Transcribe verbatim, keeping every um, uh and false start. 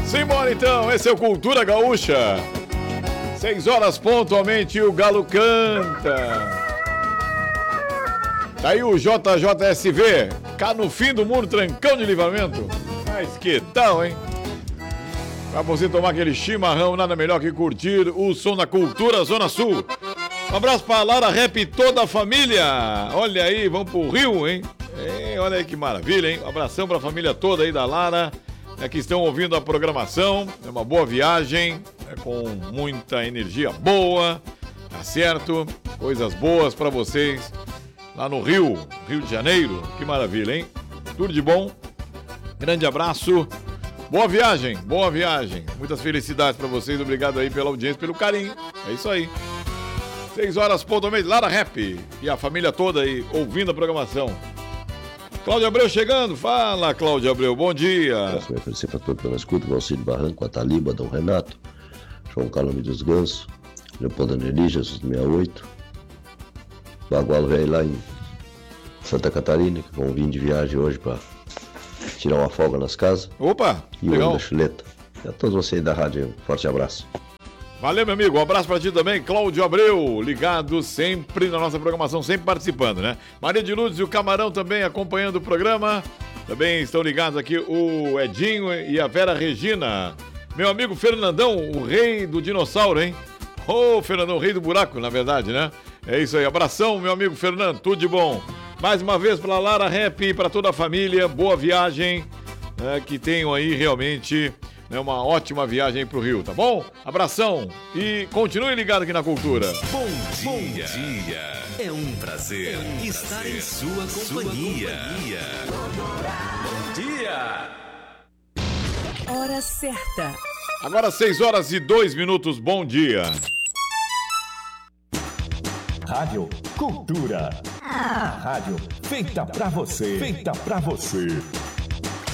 Simbora então, esse é o Cultura Gaúcha. Seis horas pontualmente o galo canta. Tá aí o J J S V, cá no fim do mundo, Trancão de Livramento. Mas que tal, hein? Pra você tomar aquele chimarrão, nada melhor que curtir o som da Cultura Zona Sul. Um abraço pra Lara Rap e toda a família. Olha aí, vamos pro Rio, hein? É, olha aí que maravilha, hein? Um abração pra família toda aí da Lara, é, que estão ouvindo a programação. É uma boa viagem, é, com muita energia boa, tá certo? Coisas boas pra vocês lá no Rio, Rio de Janeiro. Que maravilha, hein? Tudo de bom. Grande abraço. Boa viagem, boa viagem. Muitas felicidades pra vocês. Obrigado aí pela audiência, pelo carinho. É isso aí. Seis horas pontualmente, Lara Rap e a família toda aí ouvindo a programação. Cláudio Abreu chegando. Fala, Cláudio Abreu, bom dia. Abraço, vai oferecer para todo pela escuta, Valcídio Barranco, a Taliba, Dom Renato, João Calame dos Gansos, Leopoldo Aneli, Jesus sessenta e oito, Bagualo velho lá em Santa Catarina, que vão vir de viagem hoje para tirar uma folga nas casas. Opa, e legal. o da Chuleta. E a todos vocês da rádio, um forte abraço. Valeu, meu amigo. Um abraço pra ti também, Cláudio Abreu, ligado sempre na nossa programação, sempre participando, né? Maria de Lourdes e o Camarão também acompanhando o programa. Também estão ligados aqui o Edinho e a Vera Regina. Meu amigo Fernandão, o rei do dinossauro, hein? Ô, oh, Fernandão, o rei do buraco, na verdade, né? É isso aí. Abração, meu amigo Fernando, tudo de bom. Mais uma vez pra Lara Rap e pra toda a família, boa viagem, né? Que tenham aí realmente... É uma ótima viagem aí pro Rio, tá bom? Abração e continue ligado aqui na Cultura. Bom dia. Bom dia. É um prazer, é um estar prazer. em sua companhia. Sua companhia. Bom dia. Hora certa. Agora seis horas e dois minutos, bom dia. Rádio Cultura. A rádio feita pra você, feita pra você.